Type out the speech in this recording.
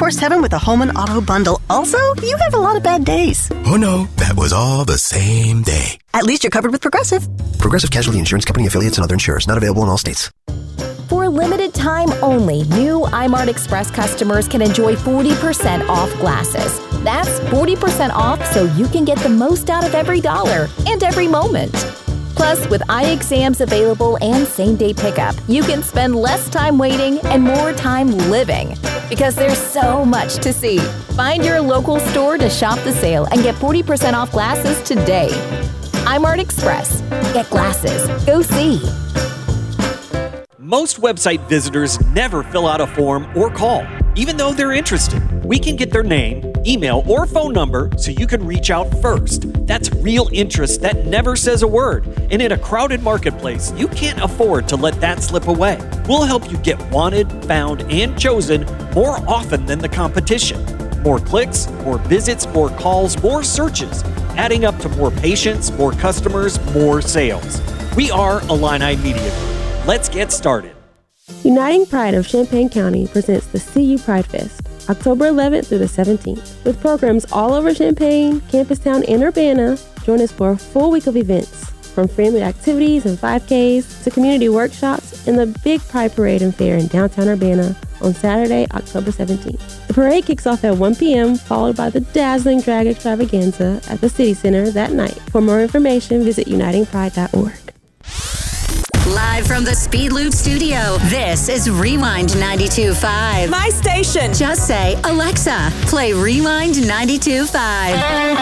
24/7 with a home and auto bundle. Also, you have a lot of bad days. Oh no, that was all the same day. At least you're covered with Progressive. Progressive Casualty Insurance Company, affiliates, and other insurers. Not available in all states. For a limited time only, new iMart Express customers can enjoy 40% off glasses. That's 40% off so you can get the most out of every dollar and every moment. Plus, with eye exams available and same-day pickup, you can spend less time waiting and more time living. Because there's so much to see. Find your local store to shop the sale and get 40% off glasses today. iMart Express. Get glasses. Go see. Most website visitors never fill out a form or call, even though they're interested. We can get their name, email, or phone number so you can reach out first. That's real interest that never says a word. And in a crowded marketplace, you can't afford to let that slip away. We'll help you get wanted, found, and chosen more often than the competition. More clicks, more visits, more calls, more searches, adding up to more patients, more customers, more sales. We are Illini Media Group. Let's get started. Uniting Pride of Champaign County presents the CU Pride Fest, October 11th through the 17th. With programs all over Champaign, Campustown, and Urbana, join us for a full week of events, from family activities and 5Ks to community workshops and the big Pride Parade and Fair in downtown Urbana on Saturday, October 17th. The parade kicks off at 1 p.m., followed by the dazzling drag extravaganza at the City Center that night. For more information, visit unitingpride.org. Live from the Speed Loop studio, this is Rewind 92.5. My station. Just say, Alexa, play Rewind 92.5.